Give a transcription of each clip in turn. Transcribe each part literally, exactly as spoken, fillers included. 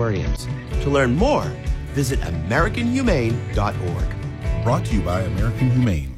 aquariums. To learn more, visit American Humane dot org. Brought to you by American Humane.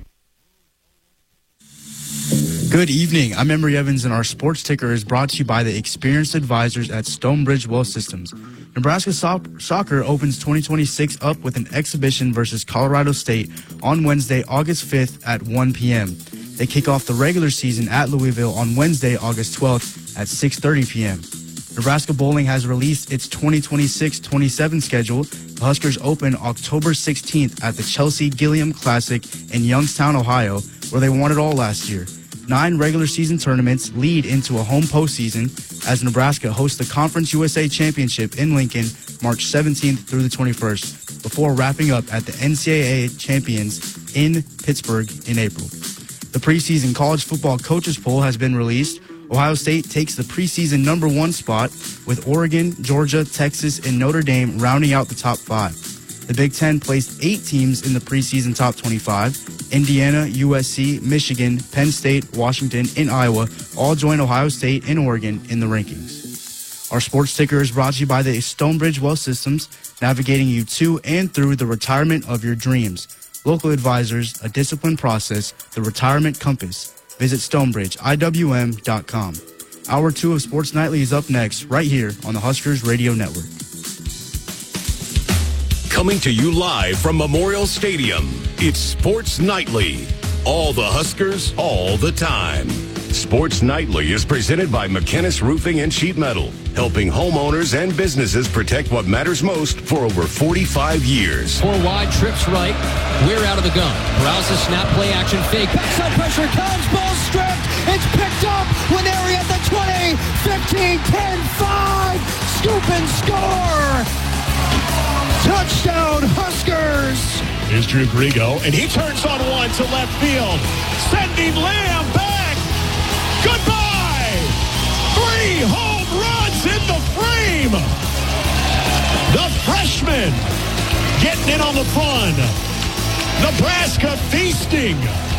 Good evening. I'm Emery Evans, and our sports ticker is brought to you by the experienced advisors at Stonebridge Wealth Systems. Nebraska so- Soccer opens twenty twenty-six up with an exhibition versus Colorado State on Wednesday, August fifth at one p.m. They kick off the regular season at Louisville on Wednesday, August twelfth at six thirty p.m. Nebraska Bowling has released its twenty twenty-six twenty-seven schedule. The Huskers open October sixteenth at the Chelsea Gilliam Classic in Youngstown, Ohio, where they won it all last year. Nine regular season tournaments lead into a home postseason as Nebraska hosts the Conference U S A Championship in Lincoln March seventeenth through the twenty-first, before wrapping up at the N C double A Champions in Pittsburgh in April. The preseason college football coaches poll has been released. Ohio State takes the preseason number one spot, with Oregon, Georgia, Texas, and Notre Dame rounding out the top five. The Big Ten placed eight teams in the preseason top twenty-five. Indiana, U S C, Michigan, Penn State, Washington, and Iowa all join Ohio State and Oregon in the rankings. Our sports ticker is brought to you by the Stonebridge Wealth Systems, navigating you to and through the retirement of your dreams. Local advisors, a disciplined process, the retirement compass. Visit stonebridge I W M dot com. Hour two of Sports Nightly is up next, right here on the Huskers Radio Network. Coming to you live from Memorial Stadium, it's Sports Nightly. All the Huskers, all the time. Sports Nightly is presented by McKinnis Roofing and Sheet Metal, helping homeowners and businesses protect what matters most for over forty-five years. Four wide, trips right. We're out of the gun. Browses snap, play action, fake. Backside pressure comes, ball stripped. It's picked up. Winery at the twenty, fifteen, ten, five. Scoop and score. Touchdown, Huskers. Here's Drew Grigo, and he turns on one to left field. Sending Lamb back. Goodbye. Three home runs in the frame. The freshman getting in on the fun. Nebraska feasting.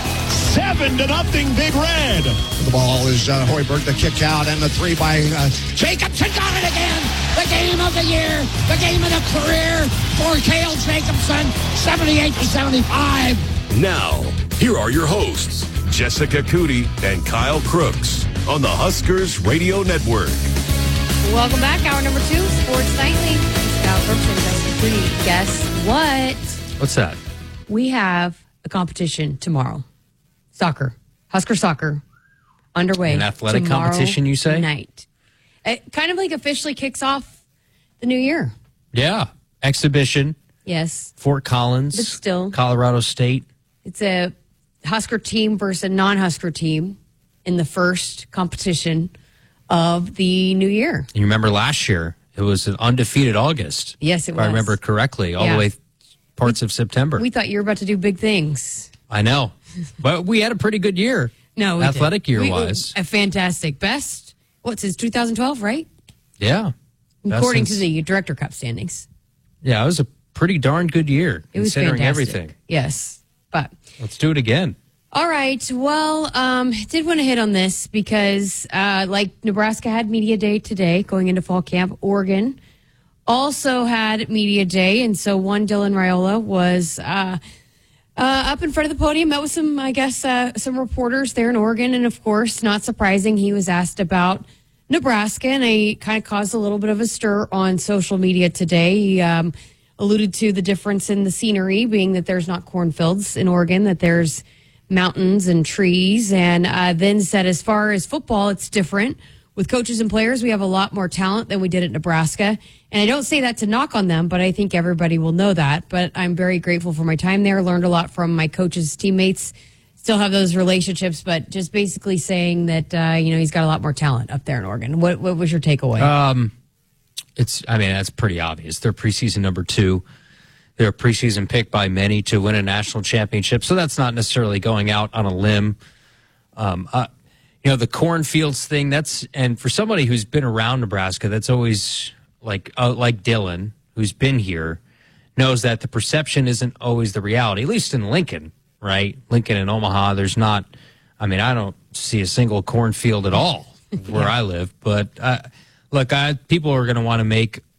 Seven to nothing, Big Red. The ball is uh, Hoiberg, the kick out, and the three by uh, Jacobson. Got it again. The game of the year. The game of the career for Cale Jacobson. seventy-eight to seventy-five. Now, here are your hosts, Jessica Cootie and Kyle Crooks on the Huskers Radio Network. Welcome back. Hour number two, Sports Nightly. Kyle Crooks and Jessica Cootie. Guess what? What's that? We have a competition tomorrow. Soccer. Husker soccer. Underway. An athletic competition, you say? Night. It kind of like officially kicks off the new year. Yeah. Exhibition. Yes. Fort Collins. But still. Colorado State. It's a Husker team versus a non-Husker team in the first competition of the new year. You remember last year, it was an undefeated August. Yes, it if was. I remember correctly, all yeah. the way parts we, of September. We thought you were about to do big things. I know. But we had a pretty good year. No, we athletic did. year-wise. We, a fantastic. Best, what's his, two thousand twelve, right? Yeah. According since, to the Director Cup standings. Yeah, it was a pretty darn good year. It was considering fantastic. everything. Yes. But let's do it again. All right. Well, um, did want to hit on this because uh, like Nebraska had Media Day today going into fall camp. Oregon also had Media Day. And so one Dylan Raiola was uh, uh, up in front of the podium, met with some, I guess, uh, some reporters there in Oregon. And of course, not surprising, he was asked about Nebraska, and he kind of caused a little bit of a stir on social media today. He um, alluded to the difference in the scenery, being that there's not cornfields in Oregon, that there's mountains and trees, and uh, then said as far as football, it's different. With coaches and players, we have a lot more talent than we did at Nebraska. And I don't say that to knock on them, but I think everybody will know that. But I'm very grateful for my time there, learned a lot from my coaches' teammates. Still have those relationships, but just basically saying that, uh, you know, he's got a lot more talent up there in Oregon. What, what was your takeaway? Um, it's, I mean, that's pretty obvious. They're preseason number two. They're a preseason pick by many to win a national championship. So that's not necessarily going out on a limb. Um, uh, you know, the cornfields thing, that's, and for somebody who's been around Nebraska, that's always like, uh, like Dylan, who's been here, knows that the perception isn't always the reality, at least in Lincoln. Right? Lincoln and Omaha, there's not, I mean, I don't see a single cornfield at all where yeah. I live. But uh, look, I, people are going to want to make